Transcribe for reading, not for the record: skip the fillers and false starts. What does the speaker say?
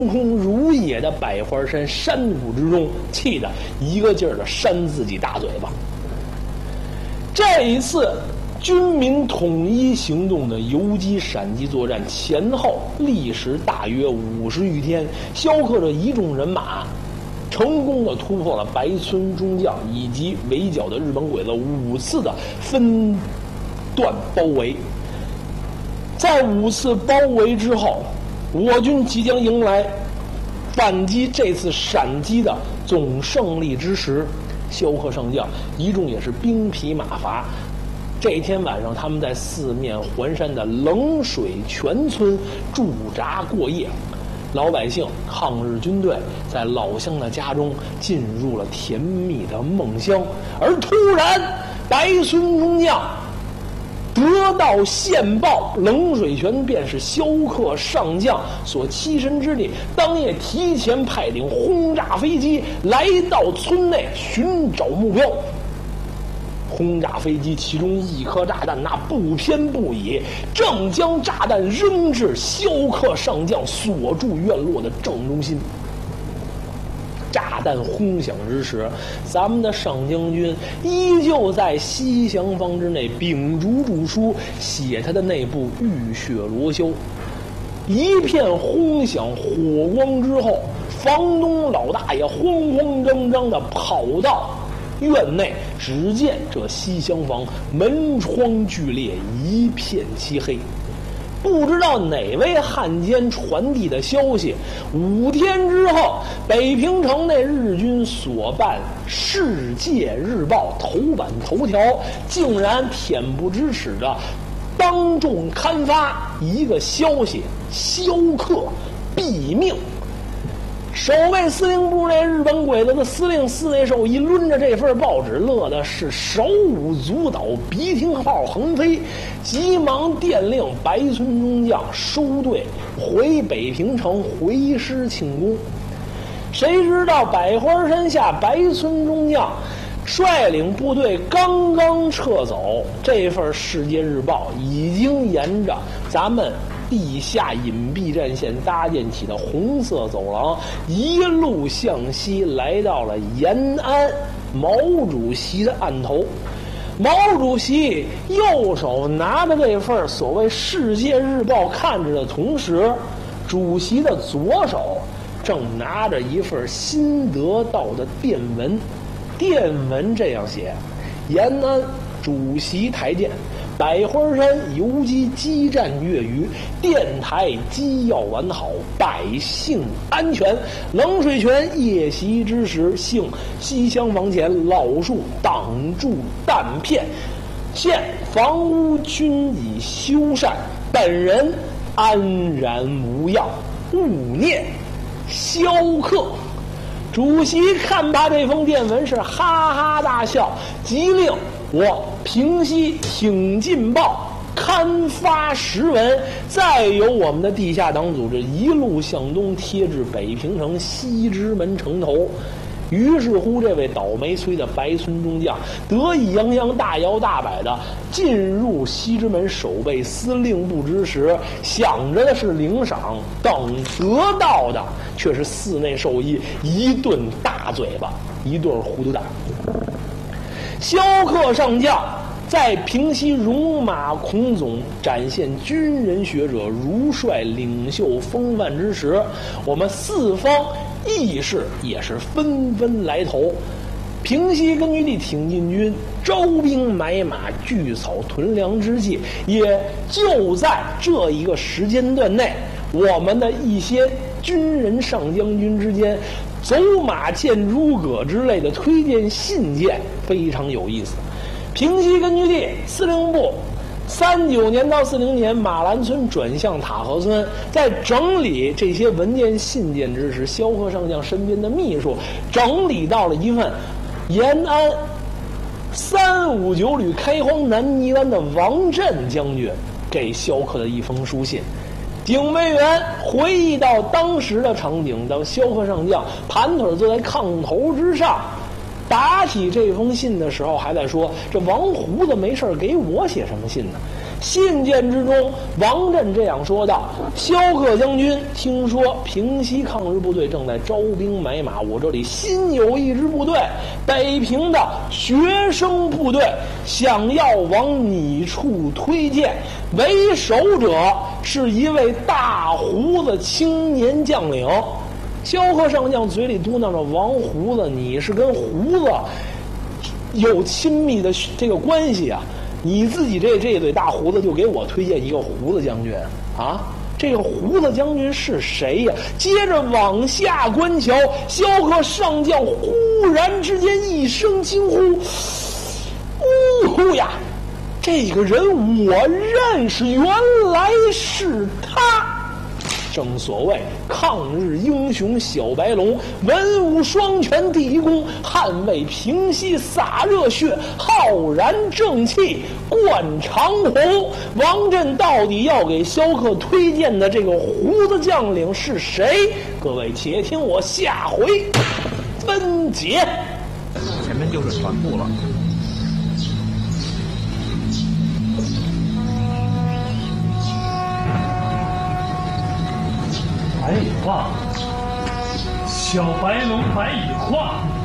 空如也的百花山山谷之中，气得一个劲儿的扇自己大嘴巴。这一次军民统一行动的游击闪击作战前后历时大约50余天，萧克这一众人马成功的突破了白村中将以及围剿的日本鬼子5次的分段包围。在5次包围之后，我军即将迎来反击这次闪击的总胜利之时。萧克上将一众也是兵疲马乏。这天晚上，他们在四面环山的冷水泉村驻扎过夜。老百姓、抗日军队在老乡的家中进入了甜蜜的梦乡，而突然，白村中将得到线报，冷水泉便是萧克上将所栖身之地。当夜提前派领轰炸飞机来到村内寻找目标。轰炸飞机其中一颗炸弹那不偏不倚，正将炸弹扔至萧克上将所住院落的正中心。炸弹轰响之时，咱们的上将军依旧在西厢房之内秉烛著书，写他的那部《浴血罗霄》。一片轰响火光之后，房东老大爷慌慌张张地跑到院内，只见这西厢房门窗俱裂，一片漆黑。不知道哪位汉奸传递的消息，5天之后，北平城内日军所办《世界日报》头版头条竟然恬不知耻的当众刊发一个消息：萧克毙命。守卫司令部那日本鬼子的司令寺内寿一抡着这份报纸，乐的是手舞足蹈，鼻涕泡横飞，急忙电令白村中将收队回北平城回师庆功。谁知道百花山下白村中将率领部队刚刚撤走，这份世界日报已经沿着咱们地下隐蔽战线搭建起的红色走廊，一路向西来到了延安毛主席的案头。毛主席右手拿着这份所谓《世界日报》看着的同时，主席的左手正拿着一份新得到的电文。电文这样写：延安主席台电，百花山游击激战月余，电台机要完好，百姓安全。冷水泉夜袭之时，幸西厢房前老树挡住弹片，现房屋均已修缮，本人安然无恙，勿念萧克。主席看罢这封电文是哈哈大笑，急令我平息挺进报，刊发实文，再由我们的地下党组织一路向东贴至北平城西直门城头。于是乎，这位倒霉催的白村中将得意洋洋、大摇大摆的进入西直门守备司令部之时，想着的是领赏，等得到的却是寺内寿一一顿大嘴巴，一顿糊涂蛋。萧克上将在平息戎马孔总展现军人学者如率领袖风范之时，我们四方义士也是纷纷来投。平西根据地挺进军，招兵买马，聚草屯粮之际，也就在这一个时间段内，我们的一些军人上将军之间走马见诸葛之类的推荐信件非常有意思。平西根据地司令部39年到40年，马兰村转向塔河村，在整理这些文件信件之时，萧克上将身边的秘书整理到了一份延安359旅开荒南泥湾的王震将军给萧克的一封书信。警卫员回忆到当时的场景，当萧克上将盘腿坐在炕头之上，打起这封信的时候，还在说这王胡子没事给我写什么信呢？ 信件之中，王震这样说道：“萧克将军，听说平西抗日部队正在招兵买马，我这里新有一支部队，北平的学生部队，想要往你处推荐。为首者是一位大胡子青年将领。”萧克上将嘴里嘟囔着：“王胡子，你是跟胡子有亲密的这个关系啊？你自己这对大胡子就给我推荐一个胡子将军啊？这个胡子将军是谁呀？”接着往下观瞧，萧克上将忽然之间一声惊呼：“呜呼呀！这个人我认识，原来是他！”正所谓抗日英雄小白龙，文武双全第一功，捍卫平西洒热血，浩然正气贯长虹。王震到底要给萧克推荐的这个胡子将领是谁？各位且听我下回分解。 前面就是船部了。 白羽化，小白龙白羽化。